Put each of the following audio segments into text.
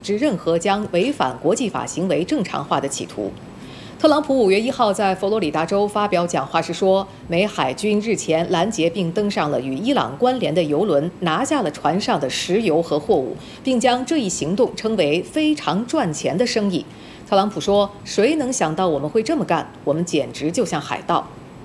之任何将违反国际法行为正常化的企图。特朗普5月1号在佛罗里达州发表讲话时说，美海军日前拦截并登上了与伊朗关联的油轮，拿下了船上的石油和货物，并将这一行动称为非常赚钱的生意。特朗普说：“谁能想到我们会这么干？我们简直就像海盗。”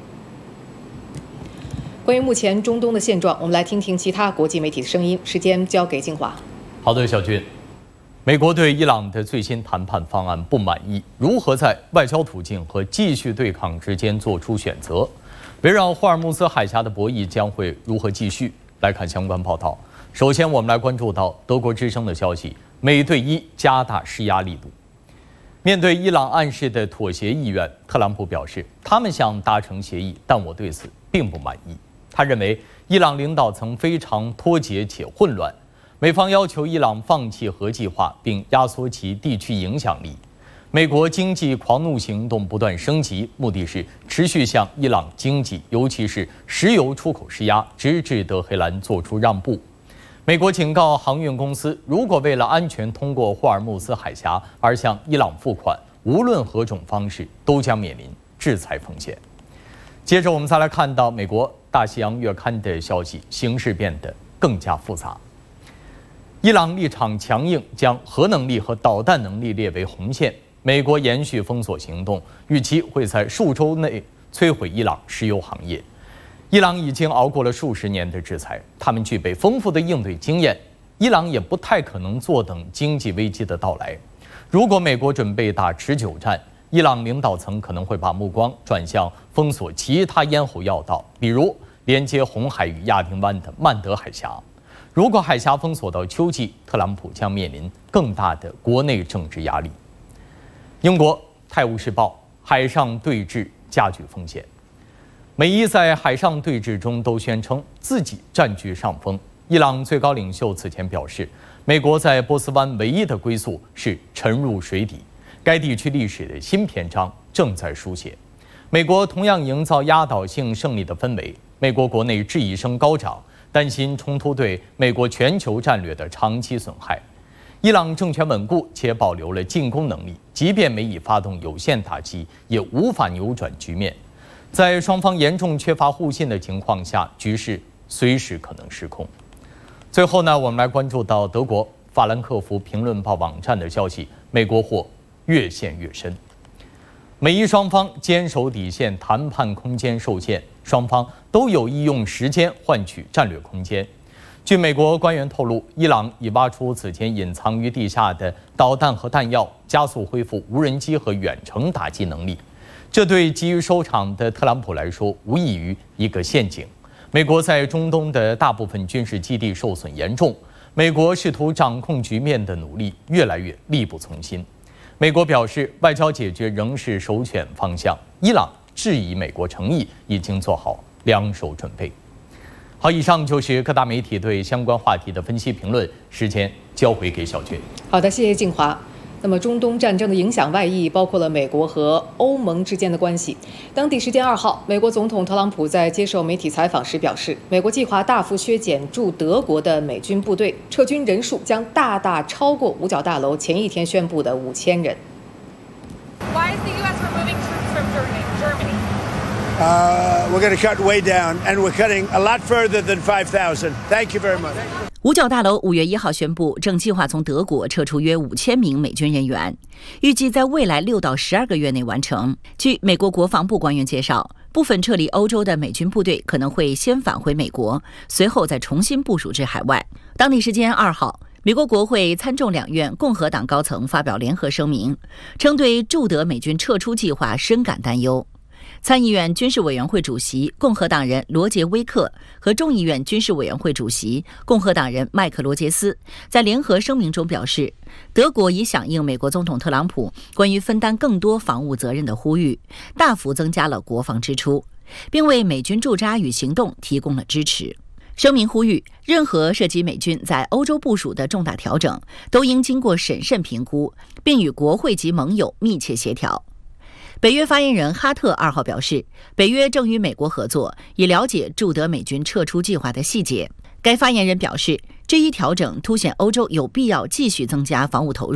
关于目前中东的现状，我们来听听其他国际媒体的声音。时间交给静华。 好的，小军。美国对伊朗的最新谈判方案不满意，如何在外交途径和继续对抗之间做出选择？围绕霍尔木兹海峡的博弈将会如何继续？来看相关报道。首先，我们来关注到德国之声的消息：美对伊加大施压力度。面对伊朗暗示的妥协意愿，特朗普表示，他们想达成协议，但我对此并不满意。他认为伊朗领导层非常脱节且混乱。美方要求伊朗放弃核计划，并压缩其地区影响力。美国经济狂怒行动不断升级，目的是持续向伊朗经济，尤其是石油出口施压，直至德黑兰做出让步。美国警告航运公司，如果为了安全通过霍尔木兹海峡而向伊朗付款，无论何种方式都将面临制裁风险。接着，我们再来看到美国《大西洋月刊》的消息，形势变得更加复杂。伊朗立场强硬，将核能力和导弹能力列为红线。美国延续封锁行动，预期会在数周内摧毁伊朗石油行业。伊朗已经熬过了数十年的制裁，他们具备丰富的应对经验。伊朗也不太可能坐等经济危机的到来。如果美国准备打持久战，伊朗领导层可能会把目光转向封锁其他咽喉要道，比如连接红海与亚丁湾的曼德海峡。如果海峡封锁到秋季，特朗普将面临更大的国内政治压力。英国《泰晤士报》海上对峙加剧风险。美伊在海上对峙中都宣称自己占据上风。伊朗最高领袖此前表示，美国在波斯湾唯一的归宿是沉入水底，该地区历史的新篇章正在书写。美国同样营造压倒性胜利的氛围，美国国内质疑声高涨，担心冲突对美国全球战略的长期损害。伊朗政权稳固且保留了进攻能力，即便美以发动有限打击，也无法扭转局面。在双方严重缺乏互信的情况下，局势随时可能失控。最后呢，我们来关注到德国法兰克福评论报网站的消息：美国或越陷越深。美伊双方坚守底线，谈判空间受限，双方都有意用时间换取战略空间。据美国官员透露，伊朗已挖出此前隐藏于地下的导弹和弹药，加速恢复无人机和远程打击能力。这对急于收场的特朗普来说，无异于一个陷阱。美国在中东的大部分军事基地受损严重，美国试图掌控局面的努力越来越力不从心。美国表示，外交解决仍是首选方向。伊朗质疑美国诚意，已经做好两手准备。好，以上就是各大媒体对相关话题的分析评论。时间交回给小俊。 好的，谢谢静华。那么，中东战争的影响外溢包括了美国和欧盟之间的关系。当地时间2号，美国总统特朗普在接受媒体采访时表示，美国计划大幅削减驻德国的美军部队，撤军人数将大大超过五角大楼前一天宣布的5000人。 Why is the U.S. removing troops from Germany? We're going to cut way down, and we're cutting a lot further than 5,000. Thank you very much. 五角大楼5月1号宣布，正计划从德国撤出约5000名美军人员，预计在未来6到12个月内完成。据美国国防部官员介绍，部分撤离欧洲的美军部队可能会先返回美国，随后再重新部署至海外。当地时间2号，美国国会参众两院共和党高层发表联合声明，称对驻德美军撤出计划深感担忧。参议院军事委员会主席共和党人罗杰·威克和众议院军事委员会主席共和党人麦克·罗杰斯在联合声明中表示，德国已响应美国总统特朗普关于分担更多防务责任的呼吁，大幅增加了国防支出，并为美军驻扎与行动提供了支持。声明呼吁，任何涉及美军在欧洲部署的重大调整都应经过审慎评估，并与国会及盟友密切协调。北约发言人哈特2号表示，北约正与美国合作，以了解驻德美军撤出计划的细节。该发言人表示， 这一调整凸显欧洲有必要继续增加防务投入。